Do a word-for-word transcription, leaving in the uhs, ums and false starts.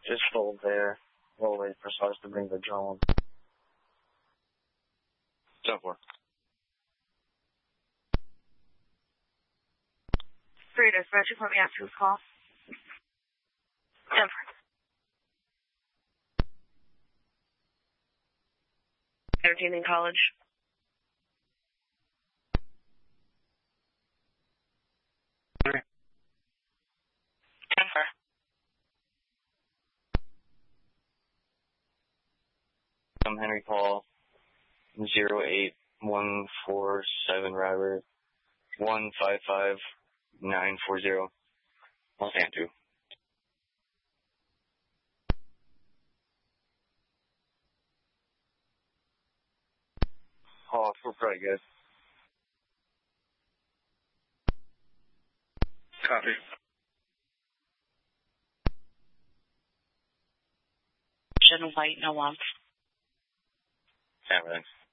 Just hold there. We'll wait for Sarge to bring the drone. ten four. Three dispatch, let me ask who's call. ten four. Entertaining College. Three. ten four. I'm Henry Paul, zero eight one four seven Robert, one five five nine four zero. Los Angeles. Oh, we're pretty good. Copy. White, no lumps. Yeah, man.